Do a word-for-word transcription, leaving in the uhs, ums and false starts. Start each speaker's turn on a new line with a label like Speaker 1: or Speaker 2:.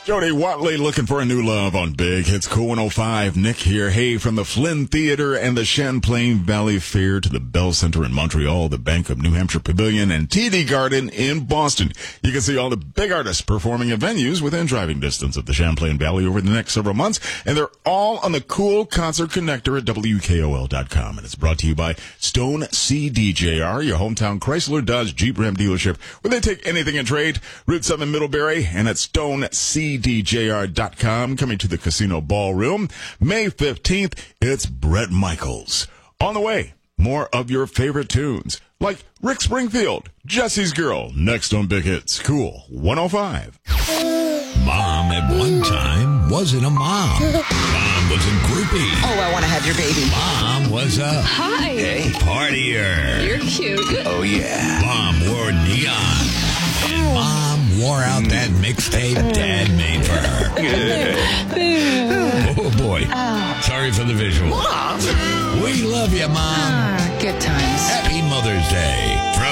Speaker 1: Jody Watley looking for a new love on Big Hits Cool one oh five. Nick here. Hey, from the Flynn Theater and the Champlain Valley Fair to the Bell Center in Montreal, the Bank of New Hampshire Pavilion, and T D Garden in Boston. You can see all the big artists performing at venues within driving distance of the Champlain Valley over the next several months, and they're all on the Cool Concert Connector at W K O L dot com. And it's brought to you by Stone C D J R, your hometown Chrysler Dodge Jeep Ram dealership, where they take anything in trade. Route seven Middlebury, and at Stone C D J R dot com. Coming to the Casino Ballroom May fifteenth, it's Bret Michaels. On the way, more of your favorite tunes, like Rick Springfield, Jesse's Girl, next on Big Hits Cool one oh five.
Speaker 2: Mom at one time wasn't a mom. Mom was a groupie.
Speaker 3: Oh, I want to have your baby.
Speaker 2: Mom was a
Speaker 4: Hi.
Speaker 2: Hey, partier.
Speaker 4: You're cute.
Speaker 2: Oh, yeah. Mom wore neon. And Mom wore out that mixtape Dad made for her. Oh, boy. Sorry for the visual.
Speaker 3: Mom.
Speaker 2: We love you, Mom.
Speaker 3: Ah, good times.
Speaker 2: Happy Mother's Day.